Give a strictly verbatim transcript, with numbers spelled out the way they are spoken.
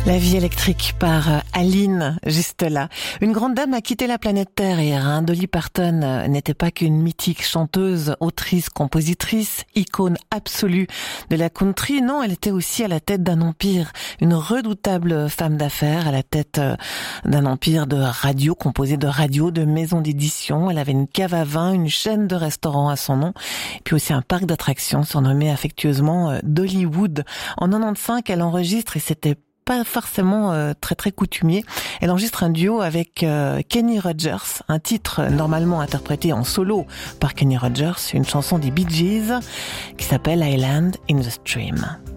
La vie électrique par Aline, juste là. Une grande dame a quitté la planète Terre hier. Hein. Dolly Parton n'était pas qu'une mythique chanteuse, autrice, compositrice, icône absolue de la country. Non, elle était aussi à la tête d'un empire. Une redoutable femme d'affaires à la tête d'un empire de radio, composé de radios, de maisons d'édition. Elle avait une cave à vin, une chaîne de restaurants à son nom, et puis aussi un parc d'attractions surnommé affectueusement Dollywood. En quatre-vingt-quinze, elle enregistre, et c'était pas forcément euh, très très coutumier. Elle enregistre un duo avec euh, Kenny Rogers, un titre normalement interprété en solo par Kenny Rogers, une chanson des Bee Gees qui s'appelle Island in the Stream.